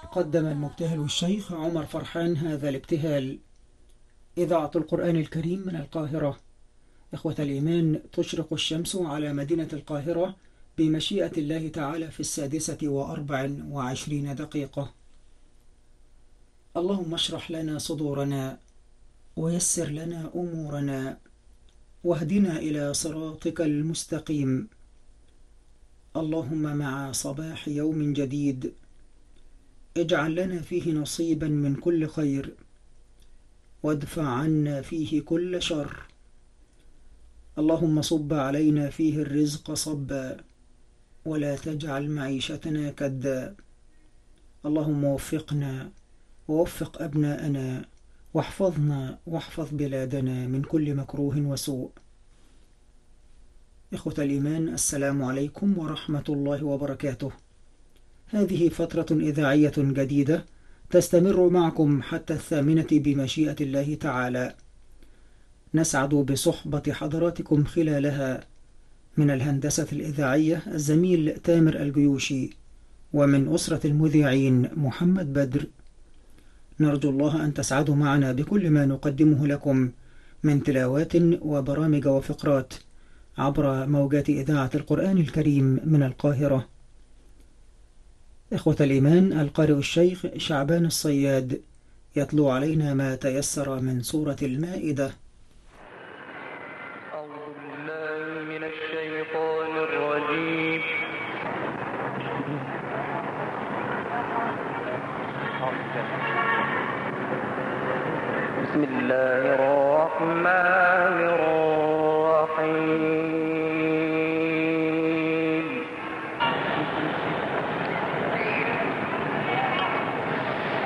قدم المبتهل الشيخ عمر فرحان هذا الابتهال. إذاعة القرآن الكريم من القاهرة. إخوة الإيمان، تشرق الشمس على مدينة القاهرة بمشيئة الله تعالى في 6:24. اللهم اشرح لنا صدورنا ويسر لنا أمورنا واهدنا إلى صراطك المستقيم. اللهم مع صباح يوم جديد اجعل لنا فيه نصيبا من كل خير وادفع عنا فيه كل شر. اللهم صب علينا فيه الرزق صبا ولا تجعل معيشتنا كدا. اللهم وفقنا ووفق أبناءنا واحفظنا واحفظ بلادنا من كل مكروه وسوء. إخوة الإيمان، السلام عليكم ورحمة الله وبركاته. هذه فترة إذاعية جديدة تستمر معكم حتى 8 بمشيئة الله تعالى. نسعد بصحبة حضراتكم خلالها. من الهندسة الإذاعية الزميل تامر الجيوشي، ومن أسرة المذيعين محمد بدر. نرجو الله أن تسعدوا معنا بكل ما نقدمه لكم من تلاوات وبرامج وفقرات عبر موجات إذاعة القرآن الكريم من القاهرة. إخوة الإيمان، القارئ الشيخ شعبان الصياد يتلو علينا ما تيسر من سورة المائدة. أعوذ بالله من الشيطان الرجيم. بسم الله الرحمن الرحيم.